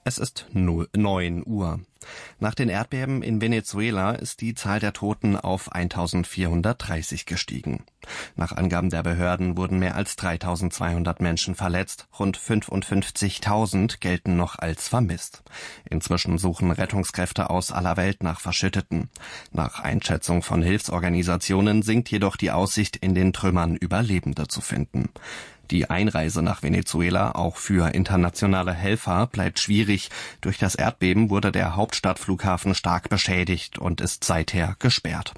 Es ist 9 Uhr. Nach den Erdbeben in Venezuela ist die Zahl der Toten auf 1430 gestiegen. Nach Angaben der Behörden wurden mehr als 3200 Menschen verletzt. Rund 55.000 gelten noch als vermisst. Inzwischen suchen Rettungskräfte aus aller Welt nach Verschütteten. Nach Einschätzung von Hilfsorganisationen sinkt jedoch die Aussicht, in den Trümmern Überlebende zu finden. Die Einreise nach Venezuela, auch für internationale Helfer, bleibt schwierig. Durch das Erdbeben wurde der Hauptstadtflughafen stark beschädigt und ist seither gesperrt.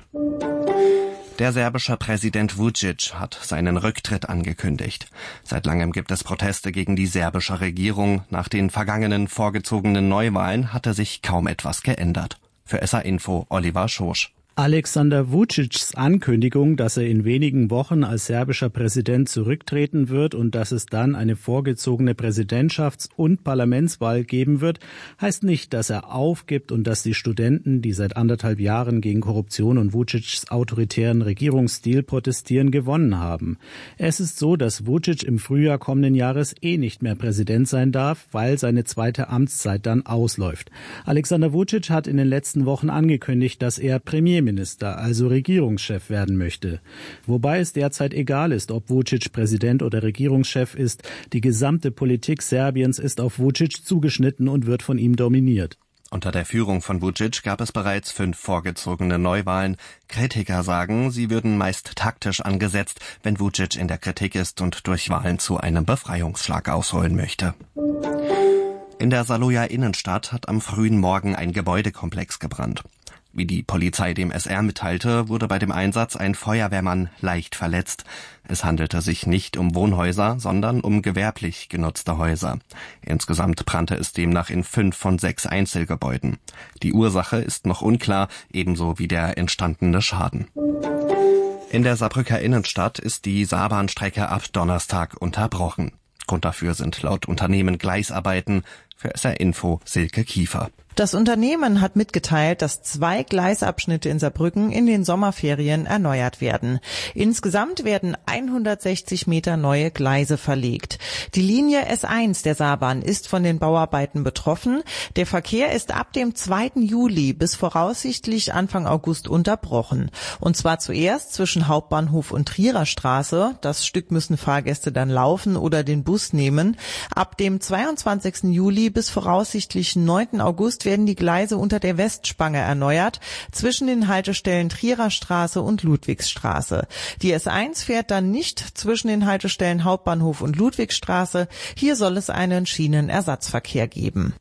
Der serbische Präsident Vučić hat seinen Rücktritt angekündigt. Seit langem gibt es Proteste gegen die serbische Regierung. Nach den vergangenen vorgezogenen Neuwahlen hatte sich kaum etwas geändert. Für SA Info Oliver Schorsch. Alexander Vučićs Ankündigung, dass er in wenigen Wochen als serbischer Präsident zurücktreten wird und dass es dann eine vorgezogene Präsidentschafts- und Parlamentswahl geben wird, heißt nicht, dass er aufgibt und dass die Studenten, die seit 1,5 Jahren gegen Korruption und Vučićs autoritären Regierungsstil protestieren, gewonnen haben. Es ist so, dass Vučić im Frühjahr kommenden Jahres nicht mehr Präsident sein darf, weil seine zweite Amtszeit dann ausläuft. Alexander Vučić hat in den letzten Wochen angekündigt, dass er Premierminister, also Regierungschef werden möchte. Wobei es derzeit egal ist, ob Vučić Präsident oder Regierungschef ist. Die gesamte Politik Serbiens ist auf Vučić zugeschnitten und wird von ihm dominiert. Unter der Führung von Vučić gab es bereits 5 vorgezogene Neuwahlen. Kritiker sagen, sie würden meist taktisch angesetzt, wenn Vučić in der Kritik ist und durch Wahlen zu einem Befreiungsschlag ausholen möchte. In der Saloja Innenstadt hat am frühen Morgen ein Gebäudekomplex gebrannt. Wie die Polizei dem SR mitteilte, wurde bei dem Einsatz ein Feuerwehrmann leicht verletzt. Es handelte sich nicht um Wohnhäuser, sondern um gewerblich genutzte Häuser. Insgesamt brannte es demnach in 5 von 6 Einzelgebäuden. Die Ursache ist noch unklar, ebenso wie der entstandene Schaden. In der Saarbrücker Innenstadt ist die Saarbahnstrecke ab Donnerstag unterbrochen. Grund dafür sind laut Unternehmen Gleisarbeiten. Für SR Info Silke Kiefer. Das Unternehmen hat mitgeteilt, dass 2 Gleisabschnitte in Saarbrücken in den Sommerferien erneuert werden. Insgesamt werden 160 Meter neue Gleise verlegt. Die Linie S1 der Saarbahn ist von den Bauarbeiten betroffen. Der Verkehr ist ab dem 2. Juli bis voraussichtlich Anfang August unterbrochen. Und zwar zuerst zwischen Hauptbahnhof und Trierer Straße. Das Stück müssen Fahrgäste dann laufen oder den Bus nehmen. Ab dem 22. Juli bis voraussichtlich 9. August werden die Gleise unter der Westspange erneuert, zwischen den Haltestellen Trierer Straße und Ludwigsstraße. Die S1 fährt dann nicht zwischen den Haltestellen Hauptbahnhof und Ludwigsstraße. Hier soll es einen Schienenersatzverkehr geben.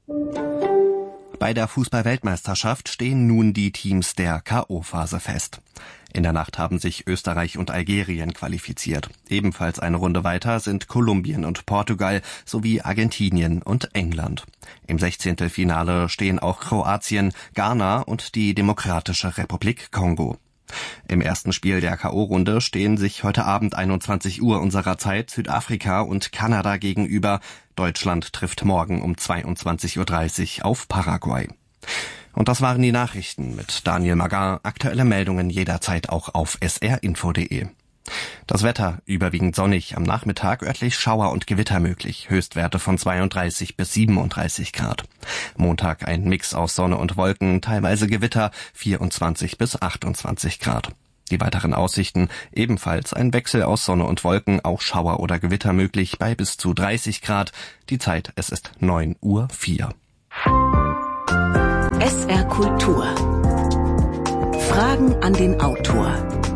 Bei der Fußball-Weltmeisterschaft stehen nun die Teams der K.O.-Phase fest. In der Nacht haben sich Österreich und Algerien qualifiziert. Ebenfalls eine Runde weiter sind Kolumbien und Portugal sowie Argentinien und England. Im 16. Finale stehen auch Kroatien, Ghana und die Demokratische Republik Kongo. Im ersten Spiel der K.O.-Runde stehen sich heute Abend 21 Uhr unserer Zeit Südafrika und Kanada gegenüber. Deutschland trifft morgen um 22.30 Uhr auf Paraguay. Und das waren die Nachrichten mit Daniel Magar. Aktuelle Meldungen jederzeit auch auf srinfo.de. Das Wetter überwiegend sonnig, am Nachmittag örtlich Schauer und Gewitter möglich, Höchstwerte von 32 bis 37 Grad. Montag ein Mix aus Sonne und Wolken, teilweise Gewitter, 24 bis 28 Grad. Die weiteren Aussichten, ebenfalls ein Wechsel aus Sonne und Wolken, auch Schauer oder Gewitter möglich bei bis zu 30 Grad. Die Zeit, es ist 9:04 Uhr. SR Kultur. Fragen an den Autor.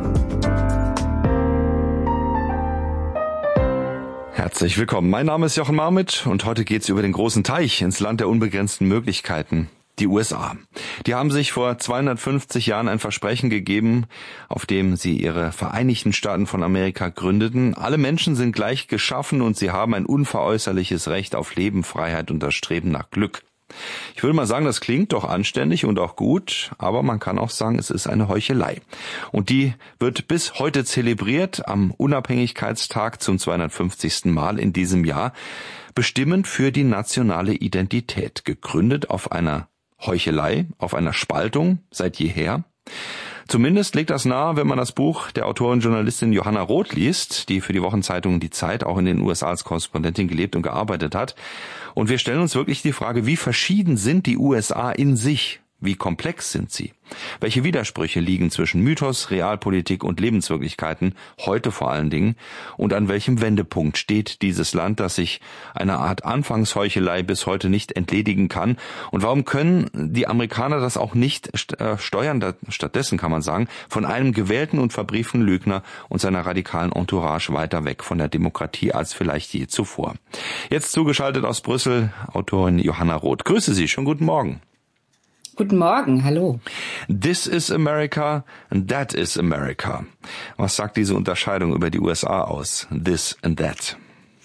Herzlich willkommen. Mein Name ist Jochen Marmit und heute geht's über den großen Teich ins Land der unbegrenzten Möglichkeiten. Die USA. Die haben sich vor 250 Jahren ein Versprechen gegeben, auf dem sie ihre Vereinigten Staaten von Amerika gründeten. Alle Menschen sind gleich geschaffen und sie haben ein unveräußerliches Recht auf Leben, Freiheit und das Streben nach Glück. Ich würde mal sagen, das klingt doch anständig und auch gut, aber man kann auch sagen, es ist eine Heuchelei. Und die wird bis heute zelebriert, am Unabhängigkeitstag zum 250. Mal in diesem Jahr, bestimmend für die nationale Identität, gegründet auf einer Heuchelei, auf einer Spaltung seit jeher. Zumindest legt das nahe, wenn man das Buch der Autorin und Journalistin Johanna Roth liest, die für die Wochenzeitung Die Zeit auch in den USA als Korrespondentin gelebt und gearbeitet hat. Und wir stellen uns wirklich die Frage, wie verschieden sind die USA in sich? Wie komplex sind sie? Welche Widersprüche liegen zwischen Mythos, Realpolitik und Lebenswirklichkeiten, heute vor allen Dingen? Und an welchem Wendepunkt steht dieses Land, das sich einer Art Anfangsheuchelei bis heute nicht entledigen kann? Und warum können die Amerikaner das auch nicht steuern? Stattdessen kann man sagen, von einem gewählten und verbrieften Lügner und seiner radikalen Entourage weiter weg von der Demokratie als vielleicht je zuvor. Jetzt zugeschaltet aus Brüssel, Autorin Johanna Roth. Grüße Sie, schönen guten Morgen. Guten Morgen, hallo. This is America and that is America. Was sagt diese Unterscheidung über die USA aus? This and that.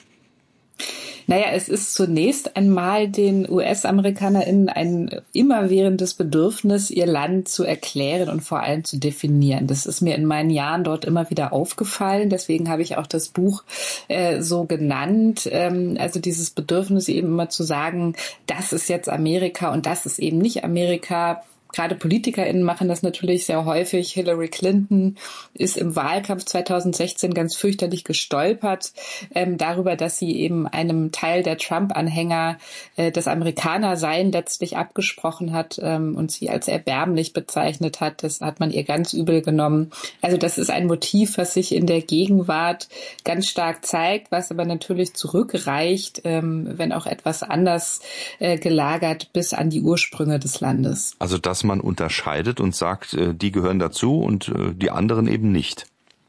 Naja, es ist zunächst einmal den US-AmerikanerInnen ein immerwährendes Bedürfnis, ihr Land zu erklären und vor allem zu definieren. Das ist mir in meinen Jahren dort immer wieder aufgefallen. Deswegen habe ich auch das Buch so genannt. Also dieses Bedürfnis eben immer zu sagen, das ist jetzt Amerika und das ist eben nicht Amerika. Gerade PolitikerInnen machen das natürlich sehr häufig. Hillary Clinton ist im Wahlkampf 2016 ganz fürchterlich gestolpert darüber, dass sie eben einem Teil der Trump-Anhänger das Amerikanersein letztlich abgesprochen hat und sie als erbärmlich bezeichnet hat. Das hat man ihr ganz übel genommen. Also das ist ein Motiv, was sich in der Gegenwart ganz stark zeigt, was aber natürlich zurückreicht, wenn auch etwas anders gelagert, bis an die Ursprünge des Landes. Also dass man unterscheidet und sagt, die gehören dazu und die anderen eben nicht.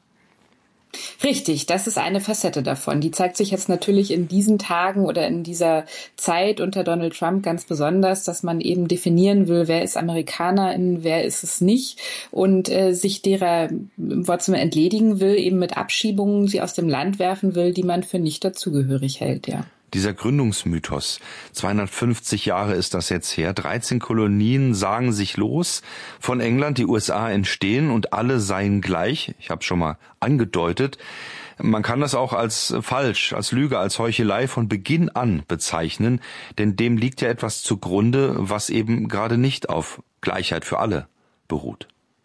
Richtig, das ist eine Facette davon. Die zeigt sich jetzt natürlich in diesen Tagen oder in dieser Zeit unter Donald Trump ganz besonders, dass man eben definieren will, wer ist Amerikanerin, wer ist es nicht und sich derer im Wortsinne entledigen will, eben mit Abschiebungen sie aus dem Land werfen will, die man für nicht dazugehörig hält, ja. Dieser Gründungsmythos, 250 Jahre ist das jetzt her, 13 Kolonien sagen sich los von England, die USA entstehen und alle seien gleich. Ich habe schon mal angedeutet, man kann das auch als falsch, als Lüge, als Heuchelei von Beginn an bezeichnen, denn dem liegt ja etwas zugrunde, was eben gerade nicht auf Gleichheit für alle beruht.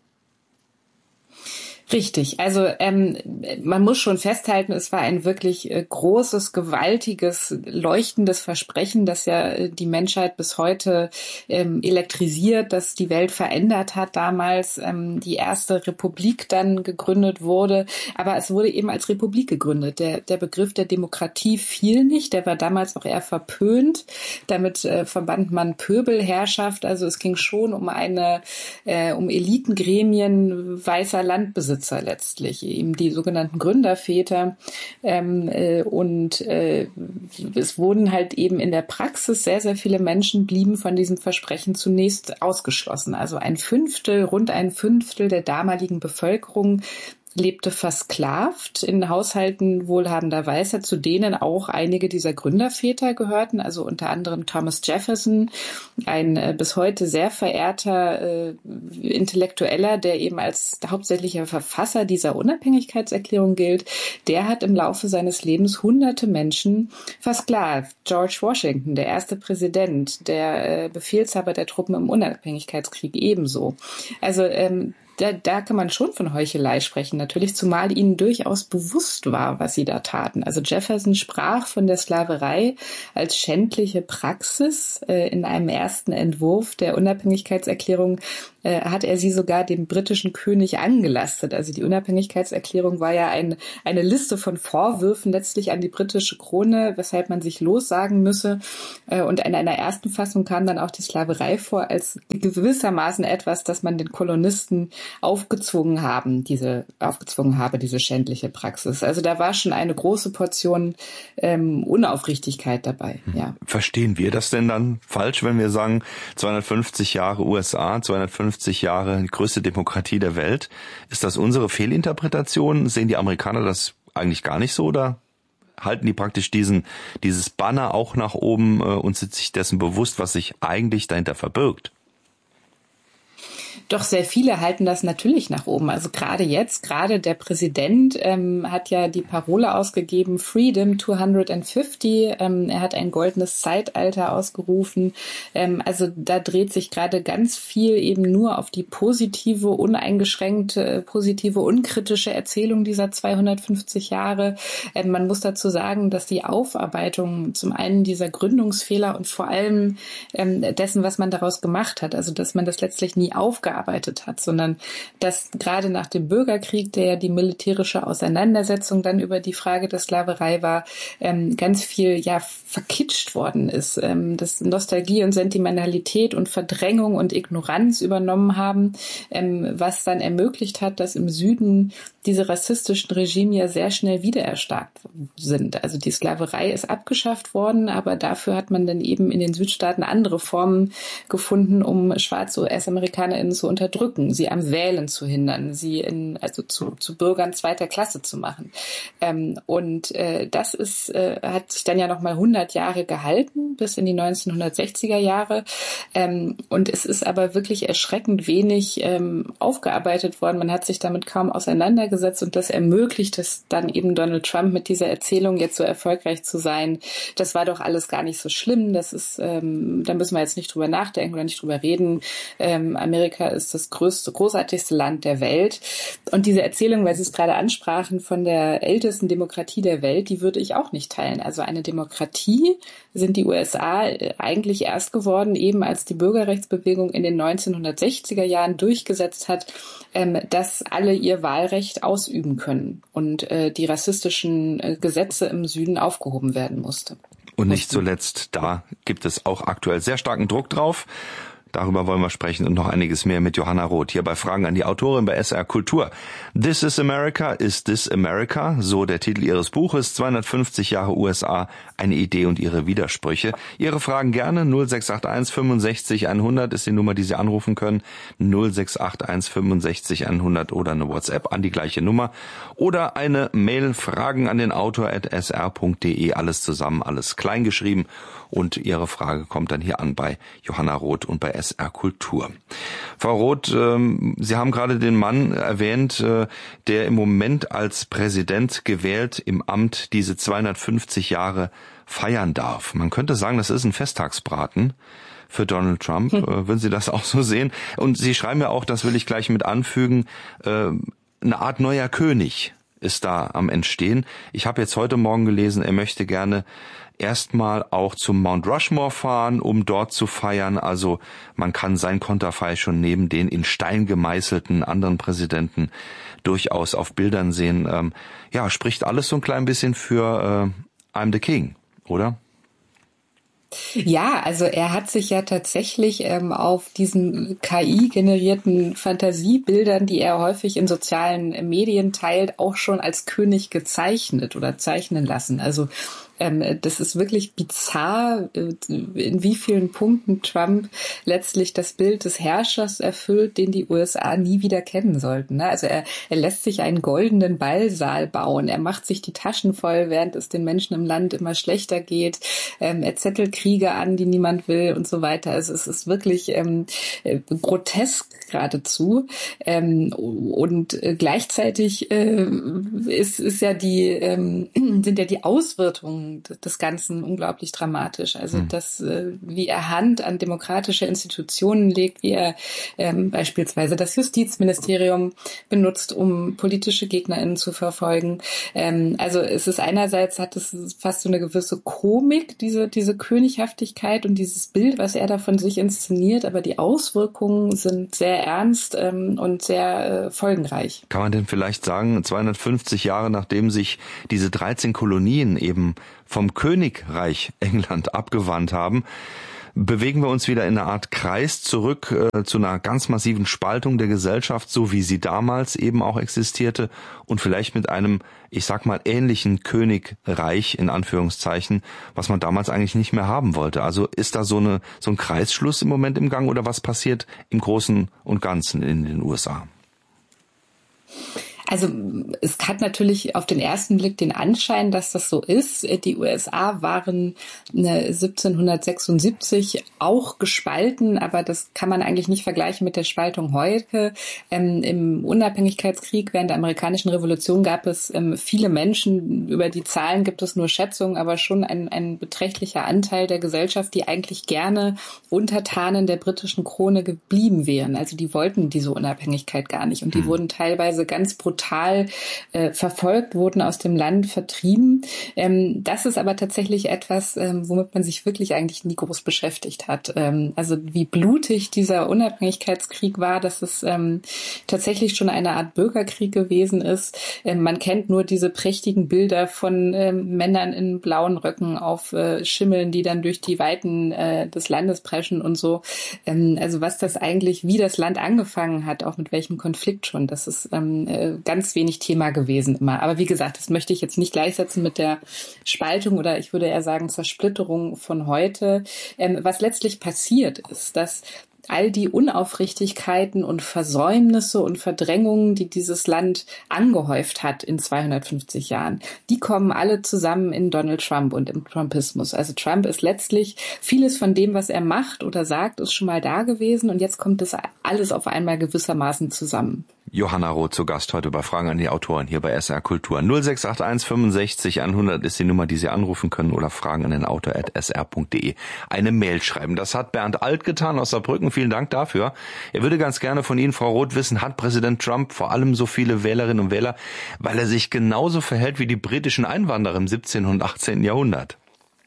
Richtig, also man muss schon festhalten, es war ein wirklich großes, gewaltiges, leuchtendes Versprechen, das ja die Menschheit bis heute elektrisiert, das die Welt verändert hat damals, die erste Republik dann gegründet wurde, aber es wurde eben als Republik gegründet. Der Begriff der Demokratie fiel nicht, der war damals auch eher verpönt, damit verband man Pöbelherrschaft, also es ging schon um Elitengremien weißer Landbesitzer letztlich, eben die sogenannten Gründerväter und es wurden halt eben in der Praxis sehr, sehr viele Menschen blieben von diesem Versprechen zunächst ausgeschlossen. Also rund ein Fünftel der damaligen Bevölkerung lebte versklavt in Haushalten wohlhabender Weißer, zu denen auch einige dieser Gründerväter gehörten, also unter anderem Thomas Jefferson, ein bis heute sehr verehrter Intellektueller, der eben als hauptsächlicher Verfasser dieser Unabhängigkeitserklärung gilt. Der hat im Laufe seines Lebens hunderte Menschen versklavt. George Washington, der erste Präsident, der Befehlshaber der Truppen im Unabhängigkeitskrieg ebenso. Also da kann man schon von Heuchelei sprechen, natürlich, zumal ihnen durchaus bewusst war, was sie da taten. Also Jefferson sprach von der Sklaverei als schändliche Praxis. In einem ersten Entwurf der Unabhängigkeitserklärung hat er sie sogar dem britischen König angelastet. Also die Unabhängigkeitserklärung war ja eine Liste von Vorwürfen letztlich an die britische Krone, weshalb man sich lossagen müsse. Und in einer ersten Fassung kam dann auch die Sklaverei vor als gewissermaßen etwas, das man den Kolonisten aufgezwungen habe, diese schändliche Praxis. Also da war schon eine große Portion Unaufrichtigkeit dabei. Ja. Verstehen wir das denn dann falsch, wenn wir sagen, 250 Jahre USA, 250 Jahre die größte Demokratie der Welt? Ist das unsere Fehlinterpretation? Sehen die Amerikaner das eigentlich gar nicht so oder halten die praktisch dieses Banner auch nach oben und sind sich dessen bewusst, was sich eigentlich dahinter verbirgt? Doch sehr viele halten das natürlich nach oben. Also gerade der Präsident hat ja die Parole ausgegeben, Freedom 250. Er hat ein goldenes Zeitalter ausgerufen. Also da dreht sich gerade ganz viel eben nur auf die positive, uneingeschränkte, positive, unkritische Erzählung dieser 250 Jahre. Man muss dazu sagen, dass die Aufarbeitung zum einen dieser Gründungsfehler und vor allem dessen, was man daraus gemacht hat, also dass man das letztlich nie aufgearbeitet hat, sondern dass gerade nach dem Bürgerkrieg, der ja die militärische Auseinandersetzung dann über die Frage der Sklaverei war, ganz viel verkitscht worden ist, dass Nostalgie und Sentimentalität und Verdrängung und Ignoranz übernommen haben, was dann ermöglicht hat, dass im Süden diese rassistischen Regime ja sehr schnell wieder erstarkt sind. Also die Sklaverei ist abgeschafft worden, aber dafür hat man dann eben in den Südstaaten andere Formen gefunden, um schwarze US-AmerikanerInnen zu unterdrücken, sie am Wählen zu hindern, sie zu Bürgern zweiter Klasse zu machen. Das hat sich dann ja nochmal 100 Jahre gehalten, bis in die 1960er Jahre. Und es ist aber wirklich erschreckend wenig aufgearbeitet worden. Man hat sich damit kaum auseinandergesetzt und das ermöglicht es dann eben Donald Trump mit dieser Erzählung jetzt so erfolgreich zu sein. Das war doch alles gar nicht so schlimm. Das ist, da müssen wir jetzt nicht drüber nachdenken oder nicht drüber reden. Amerika ist das größte, großartigste Land der Welt. Und diese Erzählung, weil Sie es gerade ansprachen, von der ältesten Demokratie der Welt, die würde ich auch nicht teilen. Also eine Demokratie sind die USA eigentlich erst geworden, eben als die Bürgerrechtsbewegung in den 1960er Jahren durchgesetzt hat, dass alle ihr Wahlrecht ausüben können und die rassistischen Gesetze im Süden aufgehoben werden musste. Und nicht zuletzt, da gibt es auch aktuell sehr starken Druck drauf. Darüber wollen wir sprechen und noch einiges mehr mit Johanna Roth hier bei Fragen an die Autorin bei SR Kultur. This is America, is this America? So der Titel ihres Buches, 250 Jahre USA, eine Idee und ihre Widersprüche. Ihre Fragen gerne, 0681 65 100 ist die Nummer, die Sie anrufen können, 0681 65 100 oder eine WhatsApp an die gleiche Nummer oder eine Mail, Fragen an den Autor@sr.de, alles zusammen, alles klein geschrieben und Ihre Frage kommt dann hier an bei Johanna Roth und bei SR Kultur. Frau Roth, Sie haben gerade den Mann erwähnt, der im Moment als Präsident gewählt im Amt diese 250 Jahre feiern darf. Man könnte sagen, das ist ein Festtagsbraten für Donald Trump. Würden Sie das auch so sehen? Und Sie schreiben ja auch, das will ich gleich mit anfügen, eine Art neuer König ist da am Entstehen. Ich habe jetzt heute Morgen gelesen, er möchte gerne erstmal auch zum Mount Rushmore fahren, um dort zu feiern. Also man kann sein Konterfei schon neben den in Stein gemeißelten anderen Präsidenten durchaus auf Bildern sehen. Spricht alles so ein klein bisschen für I'm the King, oder? Ja, also er hat sich ja tatsächlich auf diesen KI-generierten Fantasiebildern, die er häufig in sozialen Medien teilt, auch schon als König gezeichnet oder zeichnen lassen. Also das ist wirklich bizarr, in wie vielen Punkten Trump letztlich das Bild des Herrschers erfüllt, den die USA nie wieder kennen sollten. Also er lässt sich einen goldenen Ballsaal bauen, er macht sich die Taschen voll, während es den Menschen im Land immer schlechter geht, er zettelt Kriege an, die niemand will und so weiter. Also es ist wirklich grotesk geradezu. Und gleichzeitig sind ja die Auswirkungen des Ganzen unglaublich dramatisch. Also wie er Hand an demokratische Institutionen legt, wie er beispielsweise das Justizministerium benutzt, um politische GegnerInnen zu verfolgen. Also es ist einerseits, hat es fast so eine gewisse Komik, diese Könighaftigkeit und dieses Bild, was er da von sich inszeniert, aber die Auswirkungen sind sehr ernst und sehr folgenreich. Kann man denn vielleicht sagen, 250 Jahre nachdem sich diese 13 Kolonien eben vom Königreich England abgewandt haben, bewegen wir uns wieder in eine Art Kreis zurück zu einer ganz massiven Spaltung der Gesellschaft, so wie sie damals eben auch existierte und vielleicht mit einem, ich sag mal, ähnlichen Königreich in Anführungszeichen, was man damals eigentlich nicht mehr haben wollte. Also ist da so ein Kreisschluss im Moment im Gang oder was passiert im Großen und Ganzen in den USA? Also es hat natürlich auf den ersten Blick den Anschein, dass das so ist. Die USA waren 1776 auch gespalten, aber das kann man eigentlich nicht vergleichen mit der Spaltung heute. Im Unabhängigkeitskrieg während der amerikanischen Revolution gab es viele Menschen, über die Zahlen gibt es nur Schätzungen, aber schon ein beträchtlicher Anteil der Gesellschaft, die eigentlich gerne Untertanen der britischen Krone geblieben wären. Also die wollten diese Unabhängigkeit gar nicht und die wurden teilweise ganz brutal verfolgt, wurden aus dem Land vertrieben. Das ist aber tatsächlich etwas, womit man sich wirklich eigentlich nie groß beschäftigt hat. Also wie blutig dieser Unabhängigkeitskrieg war, dass es tatsächlich schon eine Art Bürgerkrieg gewesen ist. Man kennt nur diese prächtigen Bilder von Männern in blauen Röcken auf Schimmeln, die dann durch die Weiten des Landes preschen und so. Also was das eigentlich, wie das Land angefangen hat, auch mit welchem Konflikt schon, das ist ganz wenig Thema gewesen immer. Aber wie gesagt, das möchte ich jetzt nicht gleichsetzen mit der Spaltung oder ich würde eher sagen Zersplitterung von heute. Was letztlich passiert ist, dass all die Unaufrichtigkeiten und Versäumnisse und Verdrängungen, die dieses Land angehäuft hat in 250 Jahren, die kommen alle zusammen in Donald Trump und im Trumpismus. Also Trump ist letztlich, vieles von dem, was er macht oder sagt, ist schon mal da gewesen und jetzt kommt das alles auf einmal gewissermaßen zusammen. Johanna Roth zu Gast heute bei Fragen an die Autoren hier bei SR Kultur. 0681 65 100 ist die Nummer, die Sie anrufen können oder Fragen an den Autor@sr.de eine Mail schreiben. Das hat Bernd Alt getan aus Saarbrücken. Vielen Dank dafür. Er würde ganz gerne von Ihnen, Frau Roth, wissen, hat Präsident Trump vor allem so viele Wählerinnen und Wähler, weil er sich genauso verhält wie die britischen Einwanderer im 17. und 18. Jahrhundert?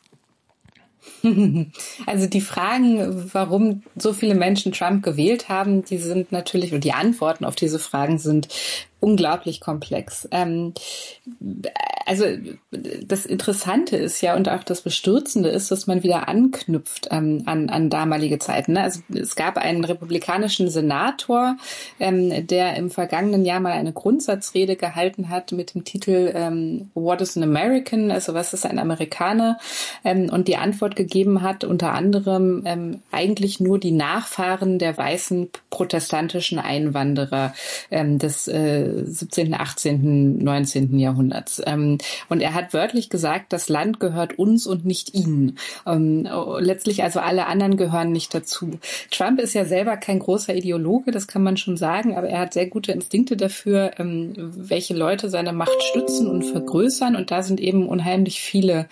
Also die Fragen, warum so viele Menschen Trump gewählt haben, die sind natürlich, und die Antworten auf diese Fragen sind unglaublich komplex. Also das Interessante ist ja und auch das Bestürzende ist, dass man wieder anknüpft an damalige Zeiten. Also es gab einen republikanischen Senator, der im vergangenen Jahr mal eine Grundsatzrede gehalten hat mit dem Titel What is an American? Also was ist ein Amerikaner? Und die Antwort gegeben hat unter anderem eigentlich nur die Nachfahren der weißen protestantischen Einwanderer des 17., 18., 19. Jahrhunderts. Und er hat wörtlich gesagt, das Land gehört uns und nicht ihnen. Letztlich also alle anderen gehören nicht dazu. Trump ist ja selber kein großer Ideologe, das kann man schon sagen, aber er hat sehr gute Instinkte dafür, welche Leute seine Macht stützen und vergrößern. Und da sind eben unheimlich viele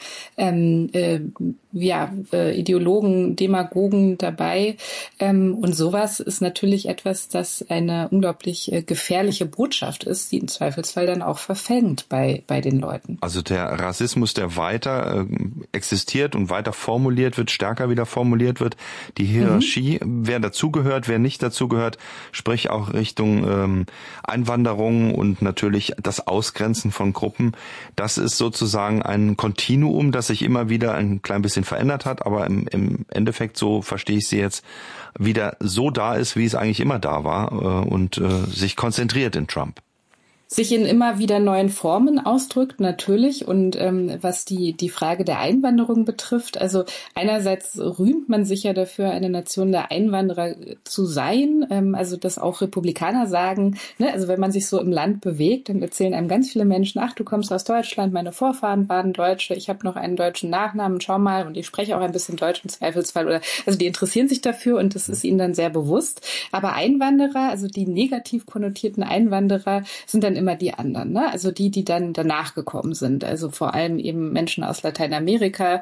Ideologen, Demagogen dabei. Und sowas ist natürlich etwas, das eine unglaublich gefährliche Botschaft ist, die im Zweifelsfall dann auch verfängt bei den Leuten. Also der Rassismus, der weiter existiert und weiter formuliert wird, stärker wieder formuliert wird, die Hierarchie, wer dazugehört, wer nicht dazugehört, sprich auch Richtung Einwanderung und natürlich das Ausgrenzen von Gruppen, das ist sozusagen ein Kontinuum, das sich immer wieder ein klein bisschen verändert hat, aber im Endeffekt, so verstehe ich Sie jetzt, wieder so da ist, wie es eigentlich immer da war und sich konzentriert in Trump. Sich in immer wieder neuen Formen ausdrückt, natürlich. Und was die Frage der Einwanderung betrifft, also einerseits rühmt man sich ja dafür, eine Nation der Einwanderer zu sein. Also dass auch Republikaner sagen, ne, also wenn man sich so im Land bewegt, dann erzählen einem ganz viele Menschen, ach, du kommst aus Deutschland, meine Vorfahren waren Deutsche, ich habe noch einen deutschen Nachnamen, schau mal, und ich spreche auch ein bisschen Deutsch im Zweifelsfall. Oder also die interessieren sich dafür und das ist ihnen dann sehr bewusst. Aber Einwanderer, also die negativ konnotierten Einwanderer, sind dann immer die anderen, ne? Also die dann danach gekommen sind. Also vor allem eben Menschen aus Lateinamerika,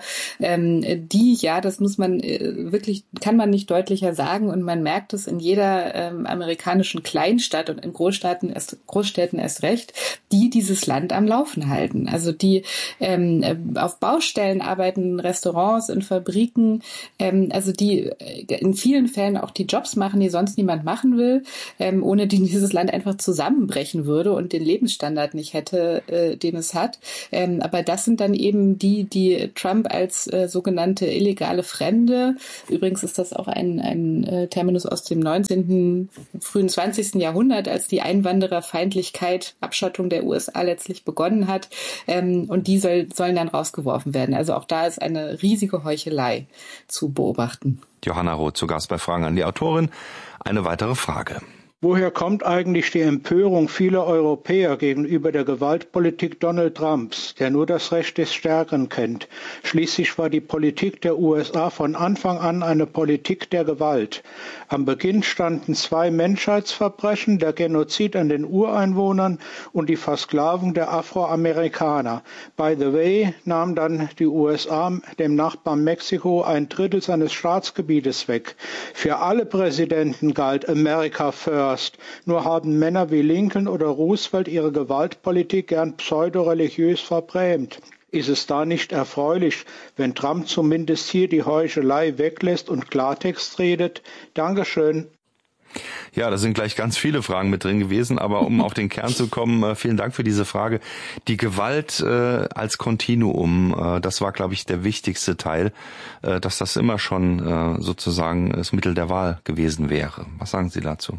das muss man wirklich, kann man nicht deutlicher sagen und man merkt es in jeder amerikanischen Kleinstadt und in Großstädten erst recht, die dieses Land am Laufen halten. Also die auf Baustellen arbeiten, in Restaurants, in Fabriken, also die in vielen Fällen auch die Jobs machen, die sonst niemand machen will, ohne die dieses Land einfach zusammenbrechen würde und den Lebensstandard nicht hätte, den es hat. Aber das sind dann eben die Trump als sogenannte illegale Fremde, übrigens ist das auch ein Terminus aus dem 19., frühen 20. Jahrhundert, als die Einwandererfeindlichkeit, Abschottung der USA letztlich begonnen hat. Und die sollen dann rausgeworfen werden. Also auch da ist eine riesige Heuchelei zu beobachten. Johanna Roth zu Gast bei Fragen an die Autorin. Eine weitere Frage. Woher kommt eigentlich die Empörung vieler Europäer gegenüber der Gewaltpolitik Donald Trumps, der nur das Recht des Stärkeren kennt? Schließlich war die Politik der USA von Anfang an eine Politik der Gewalt. Am Beginn standen 2 Menschheitsverbrechen, der Genozid an den Ureinwohnern und die Versklavung der Afroamerikaner. By the way, nahm dann die USA dem Nachbarn Mexiko 1/3 seines Staatsgebietes weg. Für alle Präsidenten galt America First. Nur haben Männer wie Lincoln oder Roosevelt ihre Gewaltpolitik gern pseudoreligiös verbrämt. Ist es da nicht erfreulich, wenn Trump zumindest hier die Heuchelei weglässt und Klartext redet? Dankeschön. Ja, da sind gleich ganz viele Fragen mit drin gewesen, aber um auf den Kern zu kommen, vielen Dank für diese Frage. Die Gewalt als Kontinuum, das war, glaube ich, der wichtigste Teil, dass das immer schon sozusagen das Mittel der Wahl gewesen wäre. Was sagen Sie dazu?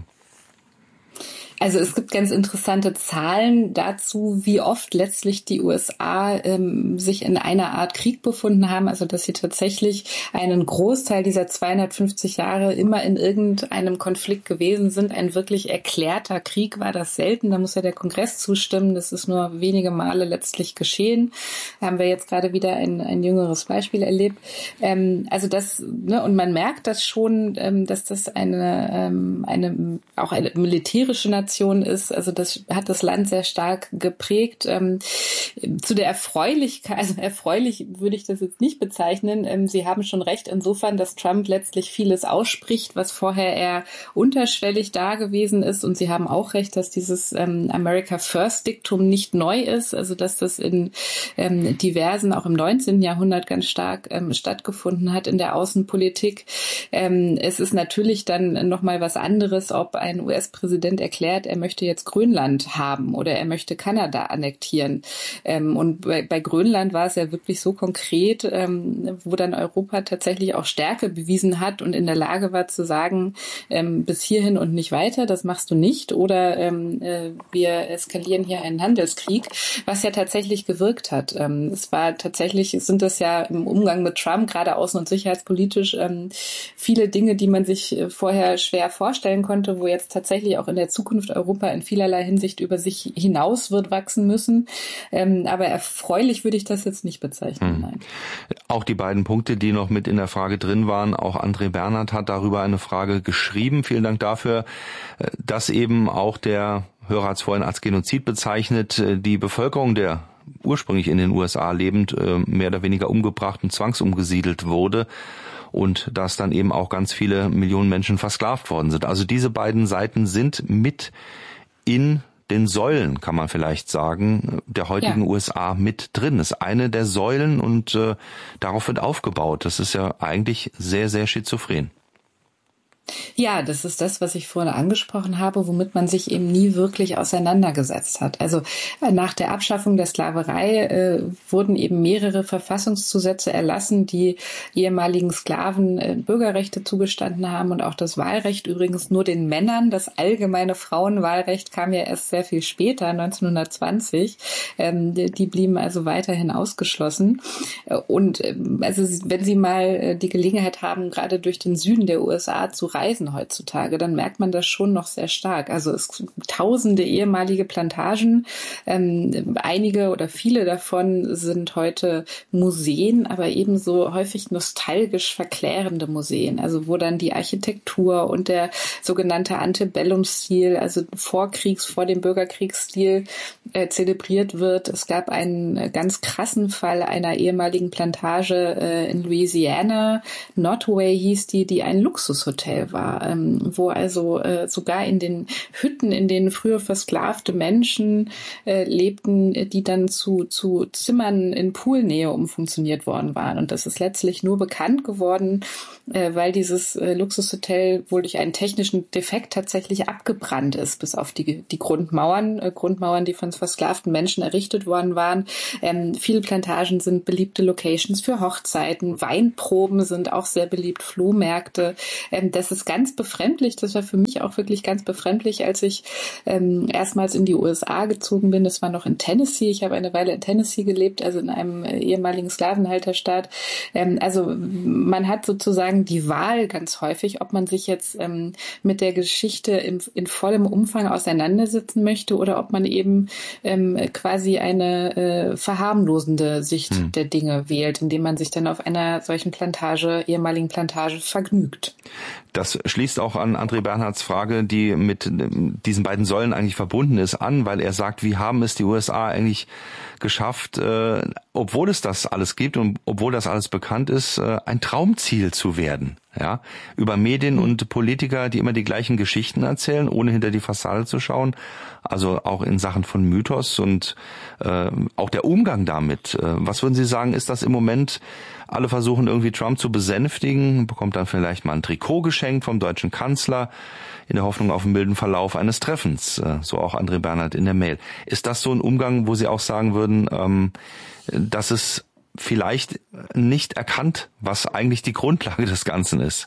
Also es gibt ganz interessante Zahlen dazu, wie oft letztlich die USA sich in einer Art Krieg befunden haben. Also dass sie tatsächlich einen Großteil dieser 250 Jahre immer in irgendeinem Konflikt gewesen sind. Ein wirklich erklärter Krieg war das selten. Da muss ja der Kongress zustimmen. Das ist nur wenige Male letztlich geschehen. Da haben wir jetzt gerade wieder ein jüngeres Beispiel erlebt. Also das, ne, und man merkt das schon, dass das auch eine militärische Nation ist. Also das hat das Land sehr stark geprägt. Zu der Erfreulichkeit, also erfreulich würde ich das jetzt nicht bezeichnen. Sie haben schon recht insofern, dass Trump letztlich vieles ausspricht, was vorher eher unterschwellig da gewesen ist. Und Sie haben auch recht, dass dieses America First Diktum nicht neu ist. Also dass das in diversen, auch im 19. Jahrhundert ganz stark stattgefunden hat in der Außenpolitik. Es ist natürlich dann nochmal was anderes, ob ein US-Präsident erklärt, er möchte jetzt Grönland haben oder er möchte Kanada annektieren. Und bei Grönland war es ja wirklich so konkret, wo dann Europa tatsächlich auch Stärke bewiesen hat und in der Lage war zu sagen, bis hierhin und nicht weiter, das machst du nicht. Oder wir eskalieren hier einen Handelskrieg, was ja tatsächlich gewirkt hat. Es war tatsächlich, sind das ja im Umgang mit Trump, gerade außen- und sicherheitspolitisch, viele Dinge, die man sich vorher schwer vorstellen konnte, wo jetzt tatsächlich auch in der Zukunft Europa in vielerlei Hinsicht über sich hinaus wird wachsen müssen. Aber erfreulich würde ich das jetzt nicht bezeichnen. Nein. Auch die beiden Punkte, die noch mit in der Frage drin waren, auch André Bernhard hat darüber eine Frage geschrieben. Vielen Dank dafür, dass eben auch der Hörer hat es vorhin als Genozid bezeichnet, die Bevölkerung der ursprünglich in den USA lebend mehr oder weniger umgebracht und zwangsumgesiedelt wurde. Und dass dann eben auch ganz viele Millionen Menschen versklavt worden sind. Also diese beiden Seiten sind mit in den Säulen, kann man vielleicht sagen, der heutigen USA mit drin. Das ist eine der Säulen und darauf wird aufgebaut. Das ist ja eigentlich sehr, sehr schizophren. Ja, das ist das, was ich vorhin angesprochen habe, womit man sich eben nie wirklich auseinandergesetzt hat. Also nach der Abschaffung der Sklaverei wurden eben mehrere Verfassungszusätze erlassen, die ehemaligen Sklaven Bürgerrechte zugestanden haben und auch das Wahlrecht übrigens nur den Männern. Das allgemeine Frauenwahlrecht kam ja erst sehr viel später, 1920. Die blieben also weiterhin ausgeschlossen. Und also wenn Sie mal die Gelegenheit haben, gerade durch den Süden der USA zu reisen heutzutage, dann merkt man das schon noch sehr stark. Also es gibt tausende ehemalige Plantagen, einige oder viele davon sind heute Museen, aber ebenso häufig nostalgisch verklärende Museen, also wo dann die Architektur und der sogenannte Antebellum-Stil, also vor dem Bürgerkriegsstil zelebriert wird. Es gab einen ganz krassen Fall einer ehemaligen Plantage in Louisiana, Nottoway hieß die ein Luxushotel war, wo also sogar in den Hütten, in denen früher versklavte Menschen lebten, die dann zu Zimmern in Poolnähe umfunktioniert worden waren. Und das ist letztlich nur bekannt geworden, weil dieses Luxushotel wohl durch einen technischen Defekt tatsächlich abgebrannt ist, bis auf die Grundmauern, die von versklavten Menschen errichtet worden waren. Viele Plantagen sind beliebte Locations für Hochzeiten, Weinproben sind auch sehr beliebt, Flohmärkte. Das ist ganz befremdlich. Das war für mich auch wirklich ganz befremdlich, als ich erstmals in die USA gezogen bin. Das war noch in Tennessee. Ich habe eine Weile in Tennessee gelebt, also in einem ehemaligen Sklavenhalterstaat. Also man hat sozusagen die Wahl ganz häufig, ob man sich jetzt mit der Geschichte in vollem Umfang auseinandersetzen möchte oder ob man eben quasi eine verharmlosende Sicht der Dinge wählt, indem man sich dann auf einer solchen ehemaligen Plantage vergnügt. Das schließt auch an André Bernhards Frage, die mit diesen beiden Säulen eigentlich verbunden ist, an, weil er sagt, wie haben es die USA eigentlich geschafft, obwohl es das alles gibt und obwohl das alles bekannt ist, ein Traumziel zu werden. Ja, über Medien und Politiker, die immer die gleichen Geschichten erzählen, ohne hinter die Fassade zu schauen. Also auch in Sachen von Mythos und auch der Umgang damit. Was würden Sie sagen, ist das im Moment? Alle versuchen irgendwie Trump zu besänftigen, bekommt dann vielleicht mal ein Trikot geschenkt vom deutschen Kanzler in der Hoffnung auf einen milden Verlauf eines Treffens. So auch André Bernhard in der Mail. Ist das so ein Umgang, wo Sie auch sagen würden, dass es vielleicht nicht erkannt, was eigentlich die Grundlage des Ganzen ist?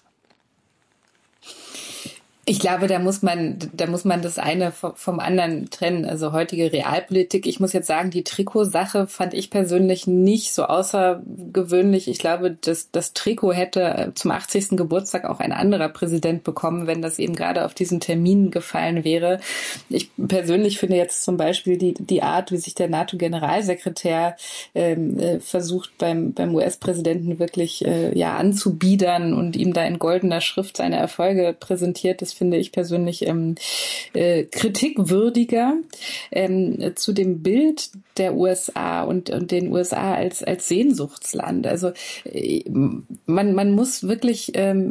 Ich glaube, da muss man das eine vom anderen trennen. Also heutige Realpolitik. Ich muss jetzt sagen, die Trikotsache fand ich persönlich nicht so außergewöhnlich. Ich glaube, das Trikot hätte zum 80. Geburtstag auch ein anderer Präsident bekommen, wenn das eben gerade auf diesen Termin gefallen wäre. Ich persönlich finde jetzt zum Beispiel die Art, wie sich der NATO-Generalsekretär versucht beim US-Präsidenten wirklich anzubiedern und ihm da in goldener Schrift seine Erfolge präsentiert, das finde ich persönlich kritikwürdiger. Zu dem Bild der USA und den USA als Sehnsuchtsland. Also man muss wirklich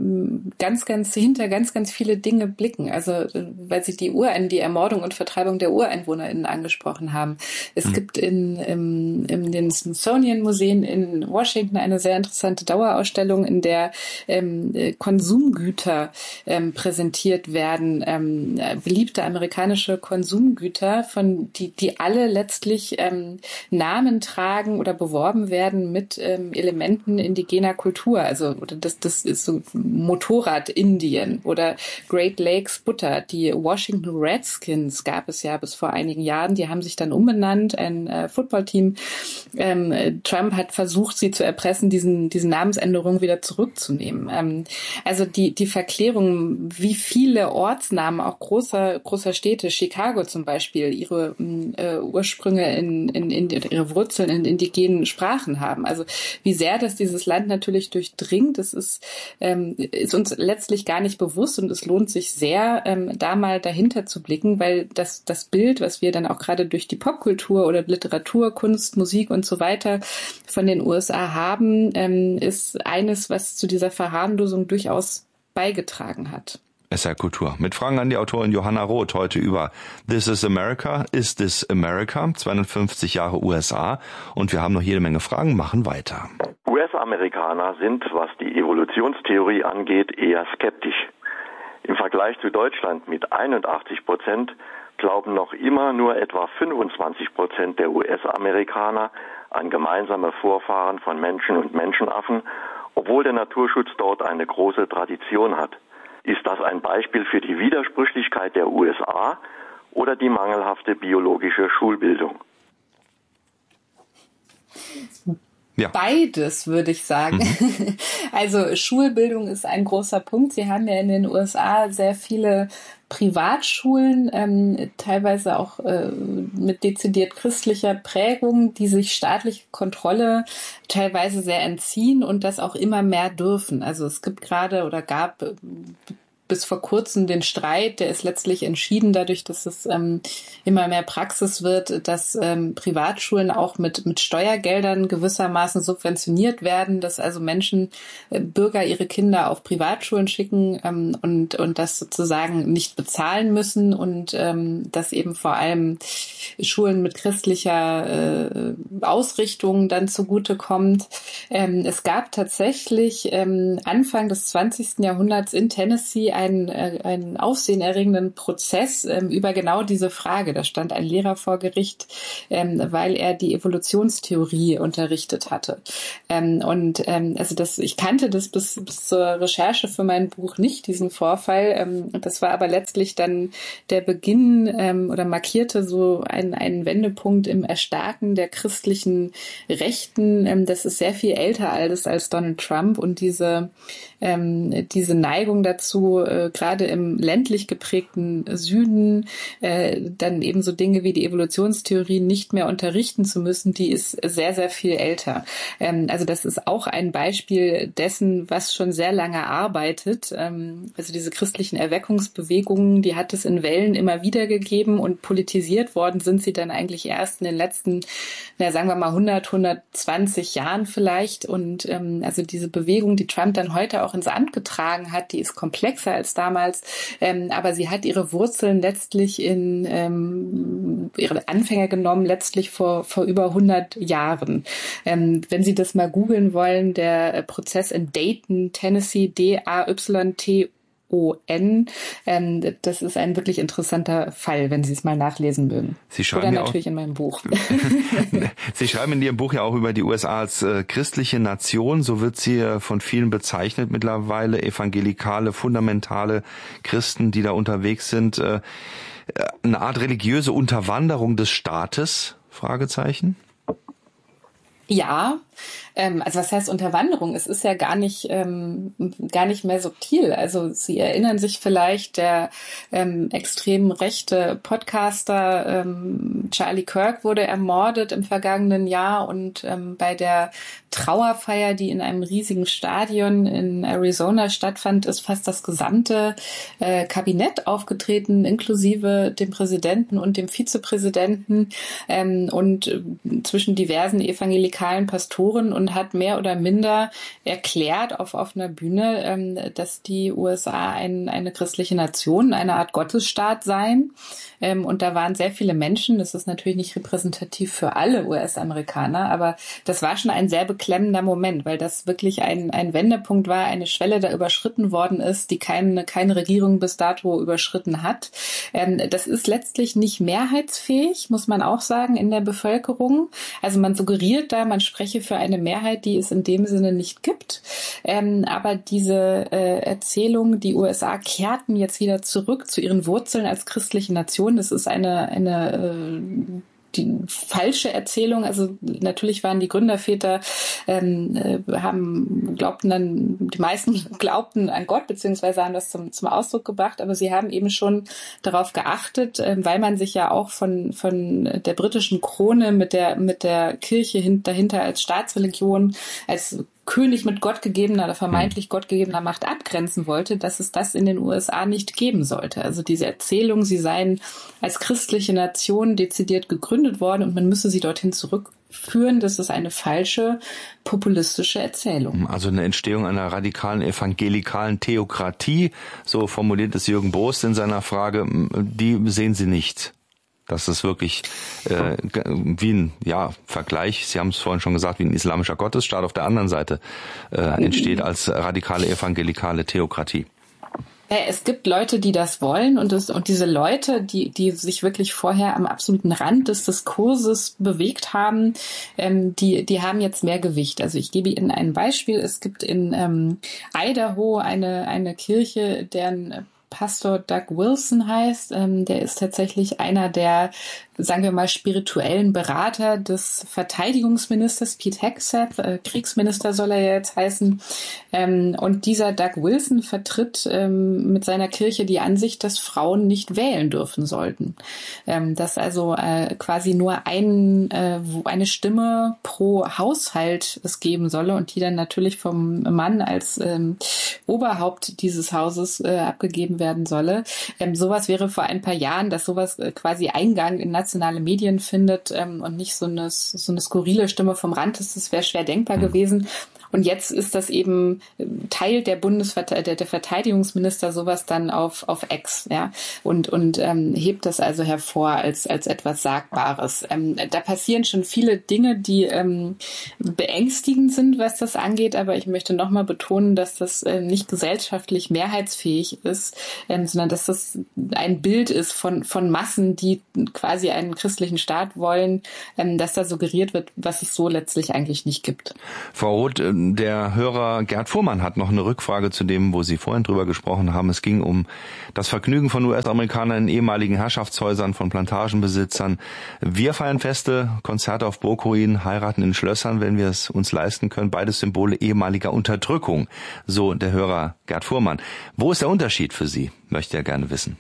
hinter ganz viele Dinge blicken. Also weil Sie die Ermordung und Vertreibung der UreinwohnerInnen angesprochen haben. Es gibt in den Smithsonian Museen in Washington eine sehr interessante Dauerausstellung, in der Konsumgüter präsentiert werden, beliebte amerikanische Konsumgüter, die alle letztlich Namen tragen oder beworben werden mit Elementen indigener Kultur. Also das ist so Motorrad-Indien oder Great Lakes Butter. Die Washington Redskins gab es ja bis vor einigen Jahren. Die haben sich dann umbenannt, ein Footballteam. Trump hat versucht, sie zu erpressen, diese Namensänderung wieder zurückzunehmen. Also die Verklärung, wie viele Ortsnamen auch großer Städte, Chicago zum Beispiel, ihre Ursprünge ihre Wurzeln in indigenen Sprachen haben. Also wie sehr das dieses Land natürlich durchdringt, das ist uns letztlich gar nicht bewusst und es lohnt sich sehr, da mal dahinter zu blicken, weil das Bild, was wir dann auch gerade durch die Popkultur oder Literatur, Kunst, Musik und so weiter von den USA haben, ist eines, was zu dieser Verharmlosung durchaus beigetragen hat. SR Kultur. Mit Fragen an die Autorin Johanna Roth heute über This is America, Is This America? 250 Jahre USA. Und wir haben noch jede Menge Fragen, machen weiter. US-Amerikaner sind, was die Evolutionstheorie angeht, eher skeptisch. Im Vergleich zu Deutschland mit 81% glauben noch immer nur etwa 25% der US-Amerikaner an gemeinsame Vorfahren von Menschen und Menschenaffen, obwohl der Naturschutz dort eine große Tradition hat. Ist das ein Beispiel für die Widersprüchlichkeit der USA oder die mangelhafte biologische Schulbildung? Ja. Beides, würde ich sagen. Also Schulbildung ist ein großer Punkt. Sie haben ja in den USA sehr viele Privatschulen, teilweise auch mit dezidiert christlicher Prägung, die sich staatliche Kontrolle teilweise sehr entziehen und das auch immer mehr dürfen. Also es gibt gab bis vor kurzem den Streit, der ist letztlich entschieden dadurch, dass es immer mehr Praxis wird, dass Privatschulen auch mit Steuergeldern gewissermaßen subventioniert werden, dass also Bürger ihre Kinder auf Privatschulen schicken und das sozusagen nicht bezahlen müssen und dass eben vor allem Schulen mit christlicher Ausrichtung dann zugutekommt. Es gab tatsächlich Anfang des 20. Jahrhunderts in Tennessee einen aufsehenerregenden Prozess über genau diese Frage. Da stand ein Lehrer vor Gericht, weil er die Evolutionstheorie unterrichtet hatte. Ich kannte das bis zur Recherche für mein Buch nicht, diesen Vorfall. Das war aber letztlich dann der Beginn oder markierte so einen Wendepunkt im Erstarken der christlichen Rechten. Das ist sehr viel älter als Donald Trump, und diese Neigung dazu, gerade im ländlich geprägten Süden, dann eben so Dinge wie die Evolutionstheorie nicht mehr unterrichten zu müssen, die ist sehr, sehr viel älter. Also das ist auch ein Beispiel dessen, was schon sehr lange arbeitet. Also diese christlichen Erweckungsbewegungen, die hat es in Wellen immer wieder gegeben, und politisiert worden sind sie dann eigentlich erst in den letzten, sagen wir mal 120 Jahren vielleicht. Und also diese Bewegung, die Trump dann heute auch ins Amt getragen hat, die ist komplexer als damals, aber sie hat ihre Wurzeln letztlich ihre Anfänge genommen, letztlich vor über 100 Jahren. Wenn Sie das mal googeln wollen, der Prozess in Dayton, Tennessee, DAYTON, das ist ein wirklich interessanter Fall, wenn Sie es mal nachlesen mögen. Sie schreiben Oder ja natürlich in meinem Buch. Sie schreiben in Ihrem Buch ja auch über die USA als christliche Nation, so wird sie von vielen bezeichnet mittlerweile, evangelikale, fundamentale Christen, die da unterwegs sind. Eine Art religiöse Unterwanderung des Staates? Fragezeichen. Ja, also was heißt Unterwanderung? Es ist ja gar nicht mehr subtil. Also Sie erinnern sich vielleicht, der extrem rechte Podcaster Charlie Kirk wurde ermordet im vergangenen Jahr, und bei der Trauerfeier, die in einem riesigen Stadion in Arizona stattfand, ist fast das gesamte Kabinett aufgetreten, inklusive dem Präsidenten und dem Vizepräsidenten, und zwischen diversen evangelikalen Pastoren, und hat mehr oder minder erklärt auf einer Bühne, dass die USA eine christliche Nation, eine Art Gottesstaat seien. Und da waren sehr viele Menschen. Das ist natürlich nicht repräsentativ für alle US-Amerikaner, aber das war schon ein sehr beklemmender Moment, weil das wirklich ein Wendepunkt war, eine Schwelle, da überschritten worden ist, die keine Regierung bis dato überschritten hat. Das ist letztlich nicht mehrheitsfähig, muss man auch sagen, in der Bevölkerung. Also man suggeriert da, man spreche für eine Mehrheit, die es in dem Sinne nicht gibt. Aber diese Erzählung, die USA kehrten jetzt wieder zurück zu ihren Wurzeln als christliche Nation. Das ist die falsche Erzählung. Also natürlich waren die Gründerväter, die meisten glaubten an Gott, beziehungsweise haben das zum Ausdruck gebracht, aber sie haben eben schon darauf geachtet, weil man sich ja auch von der britischen Krone mit der Kirche dahinter als Staatsreligion, als König mit gottgegebener oder vermeintlich gottgegebener Macht abgrenzen wollte, dass es das in den USA nicht geben sollte. Also diese Erzählung, sie seien als christliche Nation dezidiert gegründet worden und man müsse sie dorthin zurückführen, das ist eine falsche, populistische Erzählung. Also eine Entstehung einer radikalen evangelikalen Theokratie, so formuliert es Jürgen Bost in seiner Frage, die sehen Sie nicht. Das ist wirklich wie ein Vergleich, Sie haben es vorhin schon gesagt, wie ein islamischer Gottesstaat auf der anderen Seite entsteht als radikale evangelikale Theokratie. Ja, es gibt Leute, die das wollen, und diese Leute, die sich wirklich vorher am absoluten Rand des Diskurses bewegt haben, die haben jetzt mehr Gewicht. Also ich gebe Ihnen ein Beispiel. Es gibt in Idaho eine Kirche, deren Pastor Doug Wilson heißt. Der ist tatsächlich einer der, sagen wir mal, spirituellen Berater des Verteidigungsministers Pete Hegseth. Kriegsminister soll er jetzt heißen. Und dieser Doug Wilson vertritt mit seiner Kirche die Ansicht, dass Frauen nicht wählen dürfen sollten. Dass also quasi nur eine Stimme pro Haushalt es geben solle und die dann natürlich vom Mann als Oberhaupt dieses Hauses abgegeben werden solle. Sowas wäre vor ein paar Jahren, dass sowas quasi Eingang in nationale Medien findet und nicht so eine skurrile Stimme vom Rand ist, das wäre schwer denkbar gewesen. Und jetzt ist das eben teilt der der Verteidigungsminister sowas dann auf X, ja, und hebt das also hervor als etwas Sagbares. Da passieren schon viele Dinge, die beängstigend sind, was das angeht, aber ich möchte nochmal betonen, dass das nicht gesellschaftlich mehrheitsfähig ist, sondern dass das ein Bild ist von Massen, die quasi einen christlichen Staat wollen, dass da suggeriert wird, was es so letztlich eigentlich nicht gibt. Frau Roth, der Hörer Gerd Fuhrmann hat noch eine Rückfrage zu dem, wo Sie vorhin drüber gesprochen haben. Es ging um das Vergnügen von US-Amerikanern in ehemaligen Herrschaftshäusern, von Plantagenbesitzern. Wir feiern Feste, Konzerte auf Burgruinen, heiraten in Schlössern, wenn wir es uns leisten können. Beides Symbole ehemaliger Unterdrückung, so der Hörer Gerd Fuhrmann. Wo ist der Unterschied für Sie, möchte er gerne wissen.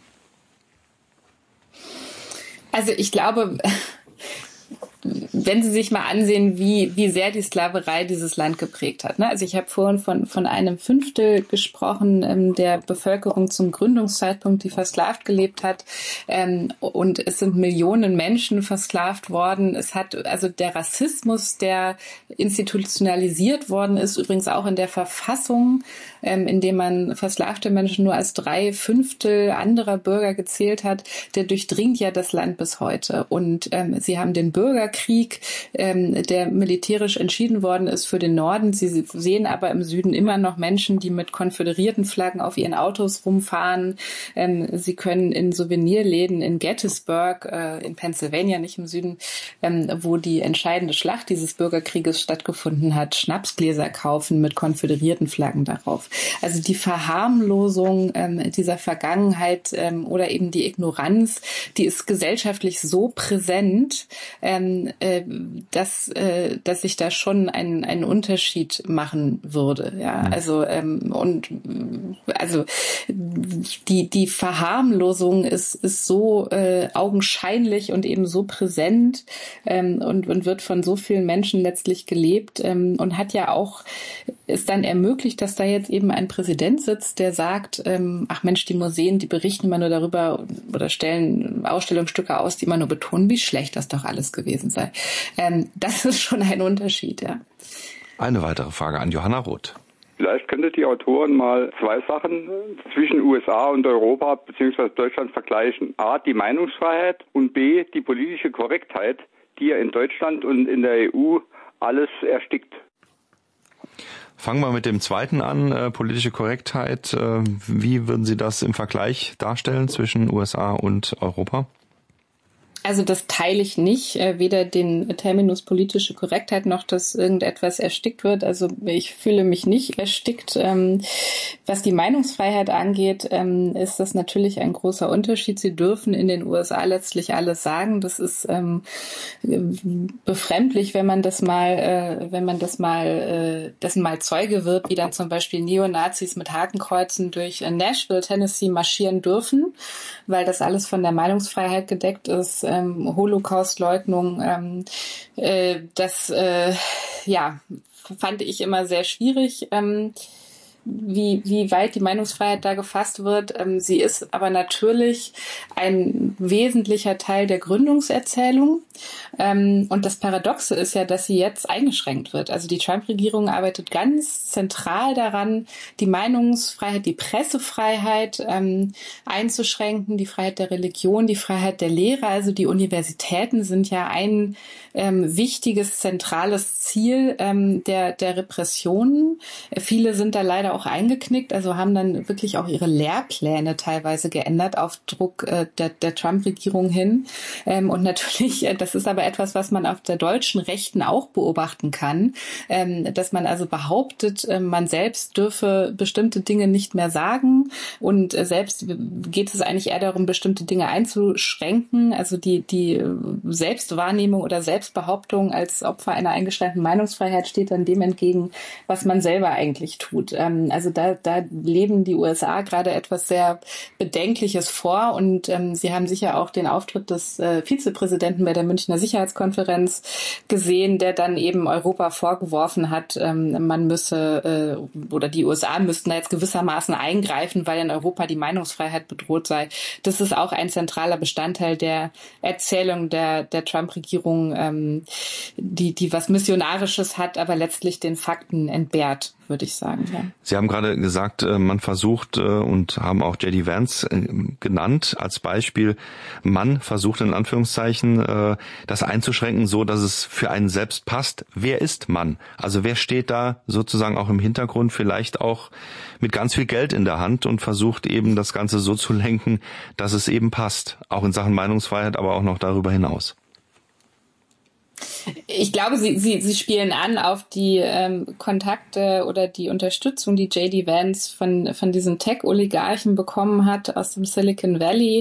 Also ich glaube, wenn Sie sich mal ansehen, wie sehr die Sklaverei dieses Land geprägt hat. Ne? Also ich habe vorhin von einem Fünftel gesprochen der Bevölkerung zum Gründungszeitpunkt, die versklavt gelebt hat. Und es sind Millionen Menschen versklavt worden. Es hat also der Rassismus, der institutionalisiert worden ist, übrigens auch in der Verfassung, in dem man versklavte Menschen nur als 3/5 anderer Bürger gezählt hat, der durchdringt ja das Land bis heute. Und Sie haben den Bürgerkrieg, der militärisch entschieden worden ist für den Norden. Sie sehen aber im Süden immer noch Menschen, die mit konföderierten Flaggen auf ihren Autos rumfahren. Sie können in Souvenirläden in Gettysburg, in Pennsylvania, nicht im Süden, wo die entscheidende Schlacht dieses Bürgerkrieges stattgefunden hat, Schnapsgläser kaufen mit konföderierten Flaggen darauf. Also die Verharmlosung dieser Vergangenheit oder eben die Ignoranz, die ist gesellschaftlich so präsent, dass sich da schon ein Unterschied machen würde. Ja, also die Verharmlosung ist so augenscheinlich und eben so präsent und wird von so vielen Menschen letztlich gelebt und hat ja auch ist dann ermöglicht, dass da jetzt eben ein Präsident sitzt, der sagt, ach Mensch, die Museen, die berichten immer nur darüber oder stellen Ausstellungsstücke aus, die immer nur betonen, wie schlecht das doch alles gewesen sei. Das ist schon ein Unterschied, ja. Eine weitere Frage an Johanna Roth. Vielleicht könntet die Autoren mal zwei Sachen zwischen USA und Europa bzw. Deutschland vergleichen. A, die Meinungsfreiheit und B, die politische Korrektheit, die ja in Deutschland und in der EU alles erstickt. Fangen wir mit dem zweiten an, politische Korrektheit. Wie würden Sie das im Vergleich darstellen zwischen USA und Europa? Also das teile ich nicht, weder den Terminus politische Korrektheit noch, dass irgendetwas erstickt wird. Also ich fühle mich nicht erstickt. Was die Meinungsfreiheit angeht, ist das natürlich ein großer Unterschied. Sie dürfen in den USA letztlich alles sagen. Das ist befremdlich, wenn man dessen mal Zeuge wird, wie dann zum Beispiel Neonazis mit Hakenkreuzen durch Nashville, Tennessee marschieren dürfen, weil das alles von der Meinungsfreiheit gedeckt ist. Holocaust-Leugnung, das fand ich immer sehr schwierig, wie weit die Meinungsfreiheit da gefasst wird. Sie ist aber natürlich ein wesentlicher Teil der Gründungserzählung. Und das Paradoxe ist ja, dass sie jetzt eingeschränkt wird. Also die Trump-Regierung arbeitet ganz zentral daran, die Meinungsfreiheit, die Pressefreiheit einzuschränken, die Freiheit der Religion, die Freiheit der Lehre. Also die Universitäten sind ja ein wichtiges, zentrales Ziel der Repressionen. Viele sind da leider auch eingeknickt, also haben dann wirklich auch ihre Lehrpläne teilweise geändert auf Druck der Trump-Regierung hin. Und natürlich, das ist aber etwas, was man auf der deutschen Rechten auch beobachten kann, dass man also behauptet, man selbst dürfe bestimmte Dinge nicht mehr sagen und selbst geht es eigentlich eher darum, bestimmte Dinge einzuschränken. Also die Selbstwahrnehmung oder Selbstbehauptung als Opfer einer eingeschränkten Meinungsfreiheit steht dann dem entgegen, was man selber eigentlich tut. Also da leben die USA gerade etwas sehr Bedenkliches vor und Sie haben sicher auch den Auftritt des Vizepräsidenten bei der Münchner Sicherheitskonferenz gesehen, der dann eben Europa vorgeworfen hat, man müsse oder die USA müssten da jetzt gewissermaßen eingreifen, weil in Europa die Meinungsfreiheit bedroht sei. Das ist auch ein zentraler Bestandteil der Erzählung der Trump-Regierung, die was Missionarisches Protokollarisches hat, aber letztlich den Fakten entbehrt, würde ich sagen. Ja. Sie haben gerade gesagt, man versucht und haben auch J.D. Vance genannt als Beispiel, man versucht in Anführungszeichen das einzuschränken, so dass es für einen selbst passt. Wer ist Mann? Also wer steht da sozusagen auch im Hintergrund, vielleicht auch mit ganz viel Geld in der Hand und versucht eben das Ganze so zu lenken, dass es eben passt, auch in Sachen Meinungsfreiheit, aber auch noch darüber hinaus. Ich glaube, Sie spielen an auf die Kontakte oder die Unterstützung, die J.D. Vance von diesen Tech-Oligarchen bekommen hat aus dem Silicon Valley.